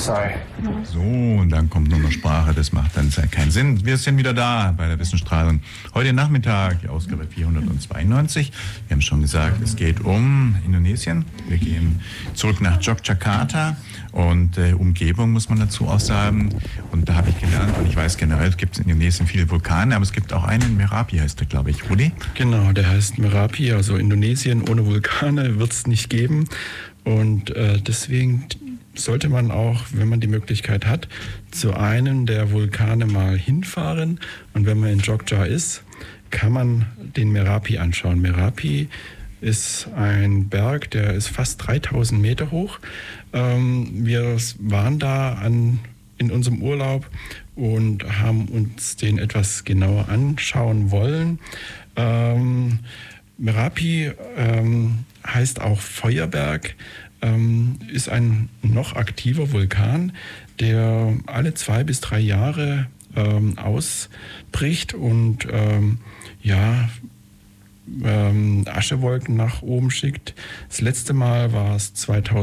Sorry. So, und dann kommt nur noch Sprache, das macht dann keinen Sinn. Wir sind wieder da bei der Wissensstrahlung. Heute Nachmittag, die Ausgabe 492. Wir haben schon gesagt, es geht um Indonesien. Wir gehen zurück nach Yogyakarta und Umgebung, muss man dazu auch sagen. Und da habe ich gelernt, und ich weiß generell, es gibt in Indonesien viele Vulkane, aber es gibt auch einen, Merapi heißt der, glaube ich, Rudi? Genau, der heißt Merapi. Also Indonesien ohne Vulkane wird es nicht geben. Und deswegen sollte man auch, wenn man die Möglichkeit hat, zu einem der Vulkane mal hinfahren. Und wenn man in Jogja ist, kann man den Merapi anschauen. Merapi ist ein Berg, der ist fast 3000 Meter hoch. Wir waren da in unserem Urlaub und haben uns den etwas genauer anschauen wollen. Merapi heißt auch Feuerberg, ist ein noch aktiver Vulkan, der alle 2 bis 3 Jahre ausbricht und Aschewolken nach oben schickt. Das letzte Mal war es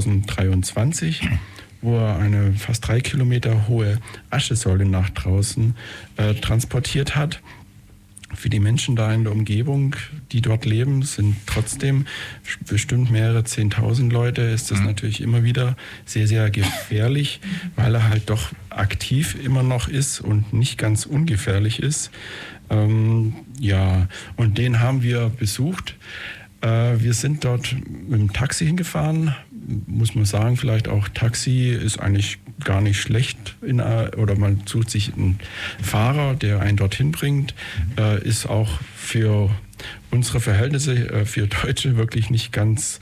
2023, wo er eine fast 3 Kilometer hohe Aschesäule nach draußen transportiert hat. Für die Menschen da in der Umgebung, die dort leben, sind trotzdem bestimmt mehrere 10.000 Leute, ist das natürlich immer wieder sehr, sehr gefährlich, weil er halt doch aktiv immer noch ist und nicht ganz ungefährlich ist. Und den haben wir besucht. Wir sind dort mit dem Taxi hingefahren. Muss man sagen, vielleicht auch Taxi ist eigentlich gar nicht schlecht. Oder man sucht sich einen Fahrer, der einen dorthin bringt. Ist auch für unsere Verhältnisse, für Deutsche wirklich nicht ganz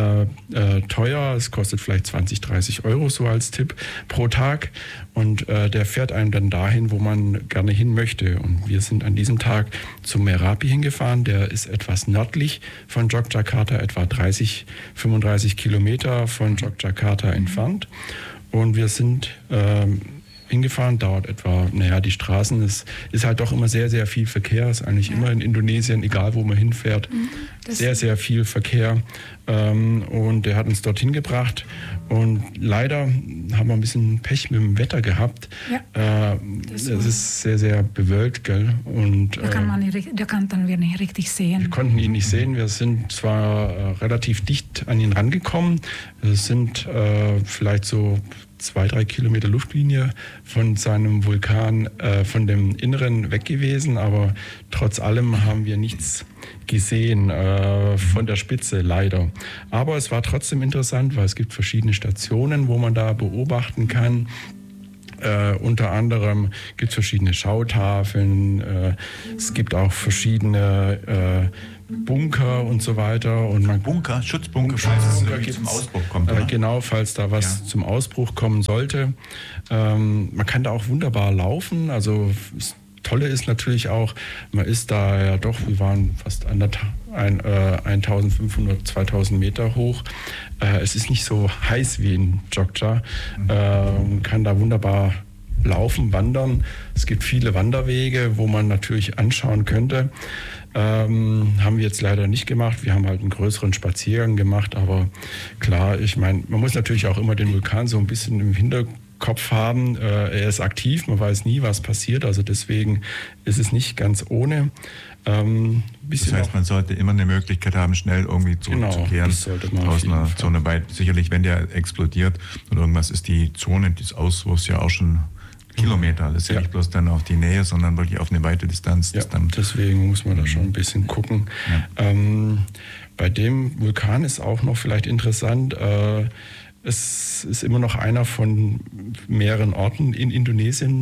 teuer. Es kostet vielleicht 20, 30 Euro so als Tipp pro Tag. Und der fährt einem dann dahin, wo man gerne hin möchte. Und wir sind an diesem Tag zum Merapi hingefahren. Der ist etwas nördlich von Yogyakarta, etwa 30, 35 Kilometer von Yogyakarta entfernt. Und wir sind hingefahren, dauert etwa, die Straßen, es ist halt doch immer sehr, sehr viel Verkehr, ist eigentlich immer in Indonesien, egal wo man hinfährt, sehr, sehr viel Verkehr. Und der hat uns dorthin gebracht und leider haben wir ein bisschen Pech mit dem Wetter gehabt. Es ist sehr, sehr bewölkt, gell? Und da konnten wir nicht richtig sehen. Wir konnten ihn nicht sehen. Wir sind zwar relativ dicht an ihn rangekommen, es sind vielleicht so 2-3 Kilometer Luftlinie von seinem Vulkan, von dem Inneren weg gewesen, aber trotz allem haben wir nichts gesehen von der Spitze, leider. Aber es war trotzdem interessant, weil es gibt verschiedene Stationen, wo man da beobachten kann. Unter anderem gibt es verschiedene Schautafeln, es gibt auch verschiedene Bunker und so weiter. Und Schutzbunker, falls es zum Ausbruch kommt. Genau, falls da was zum Ausbruch kommen sollte. Man kann da auch wunderbar laufen. Also das Tolle ist natürlich auch, man ist da ja doch, wir waren fast 1500, 2000 Meter hoch. Es ist nicht so heiß wie in Jogja. Man kann da wunderbar laufen, wandern. Es gibt viele Wanderwege, wo man natürlich anschauen könnte. Haben wir jetzt leider nicht gemacht. Wir haben halt einen größeren Spaziergang gemacht. Aber klar, ich meine, man muss natürlich auch immer den Vulkan so ein bisschen im Hinterkopf haben. Er ist aktiv, man weiß nie, was passiert. Also deswegen ist es nicht ganz ohne. Das heißt, man sollte immer eine Möglichkeit haben, schnell irgendwie zurückzukehren. Genau, aus einer Zone weit. Sicherlich, wenn der explodiert und irgendwas, ist die Zone des Ausbruchs ja auch schon Kilometer. Das ist ja nicht bloß dann auf die Nähe, sondern wirklich auf eine weite Distanz. Ja, deswegen muss man da schon ein bisschen gucken. Ja. Bei dem Vulkan ist auch noch vielleicht interessant, es ist immer noch einer von mehreren Orten in Indonesien,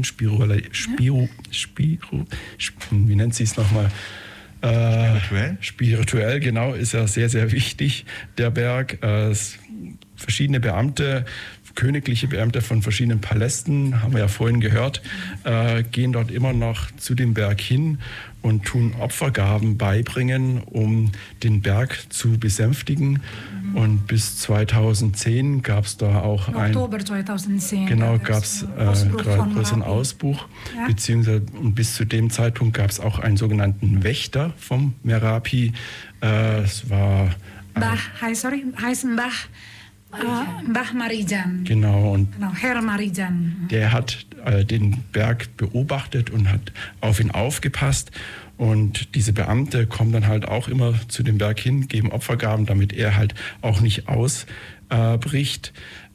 wie nennt sie es nochmal? Spirituell, genau, ist ja sehr, sehr wichtig, der Berg. Verschiedene Beamte, königliche Beamte von verschiedenen Palästen, haben wir ja vorhin gehört, gehen dort immer noch zu dem Berg hin und tun Opfergaben beibringen, um den Berg zu besänftigen. Und bis 2010 gab es da auch Oktober 2010 gab es einen größeren Ausbruch, beziehungsweise und bis zu dem Zeitpunkt gab es auch einen sogenannten Wächter vom Merapi. Es war heißt Bach. Mbah Marijan. Genau, und Genau, Herr Marijan. der hat den Berg beobachtet und hat auf ihn aufgepasst. Und diese Beamte kommen dann halt auch immer zu dem Berg hin, geben Opfergaben, damit er halt auch nicht ausbricht.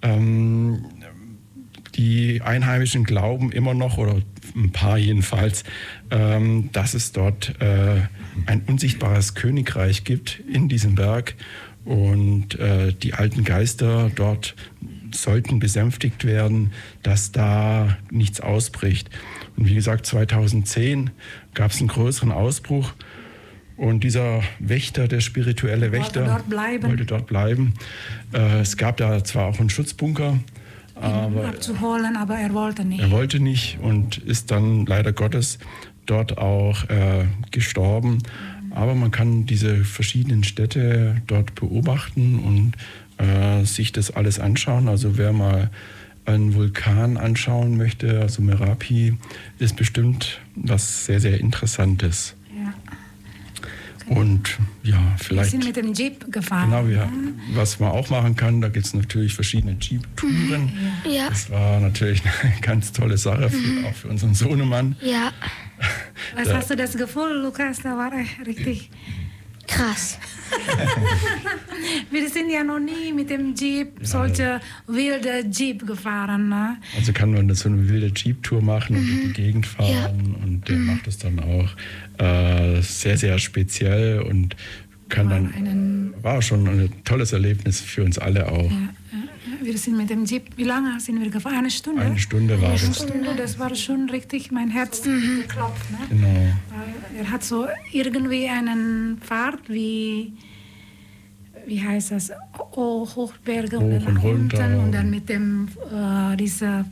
Die Einheimischen glauben immer noch, oder ein paar jedenfalls, dass es dort ein unsichtbares Königreich gibt in diesem Berg. Und die alten Geister dort sollten besänftigt werden, dass da nichts ausbricht. Und wie gesagt, 2010 gab es einen größeren Ausbruch. Und dieser Wächter, der spirituelle Wächter, wollte dort bleiben. Es gab da zwar auch einen Schutzbunker, Ihn abzuholen, aber er wollte nicht. Er wollte nicht und ist dann leider Gottes dort auch gestorben. Aber man kann diese verschiedenen Städte dort beobachten und sich das alles anschauen. Also wer mal einen Vulkan anschauen möchte, also Merapi, ist bestimmt was sehr, sehr Interessantes. Ja. Und ja, vielleicht... Wir sind mit dem Jeep gefahren. Genau, was man auch machen kann, da gibt es natürlich verschiedene Jeep-Touren. Ja. Das war natürlich eine ganz tolle Sache, auch für unseren Sohnemann. Ja, Was hast du das Gefühl, Lukas? Da war er richtig... krass. Wir sind ja noch nie mit dem Jeep, solche wilde Jeep gefahren. Ne? Also kann man so eine wilde Jeep-Tour machen und durch die Gegend fahren. Und der macht das dann auch sehr, sehr speziell und war schon ein tolles Erlebnis für uns alle auch. Ja. Wir sind mit dem Jeep, wie lange sind wir gefahren? Eine Stunde? Eine Stunde war das. Das war schon richtig mein Herz geklopft. Ne? Genau. Er hat so irgendwie einen Pfad wie heißt das, Hochberge Hoch und runter. Und dann mit dem diese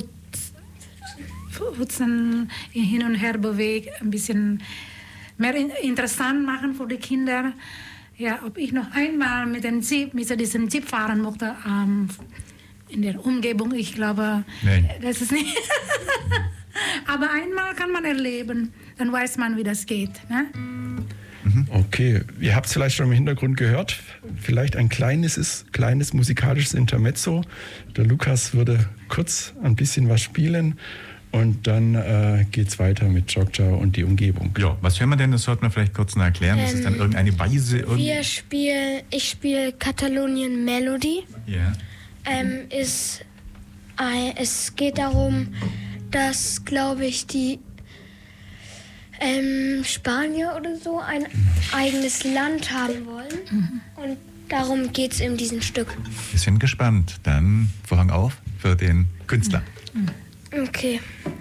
Pfutzen hin und her bewegt, ein bisschen mehr interessant machen für die Kinder. Ja, ob ich noch einmal mit diesem Jeep fahren möchte in der Umgebung, ich glaube, das ist nicht. Aber einmal kann man erleben, dann weiß man, wie das geht. Ne? Okay, ihr habt es vielleicht schon im Hintergrund gehört. Vielleicht ein kleines musikalisches Intermezzo. Der Lukas würde kurz ein bisschen was spielen. Und dann geht's weiter mit Jogja und die Umgebung. Ja, was hören wir denn? Das sollte man vielleicht kurz noch erklären. Ist es dann irgendeine Weise? Ich spiele Catalonian Melody. Ja. Es geht darum, dass, glaube ich, die Spanier oder so ein eigenes Land haben wollen. Und darum geht es in diesem Stück. Wir sind gespannt. Dann Vorhang auf für den Künstler. Okay.